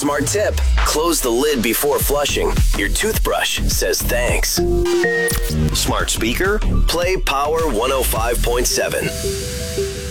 Smart tip. Close the lid before flushing. Your toothbrush says thanks. Smart speaker. Play Power 105.7.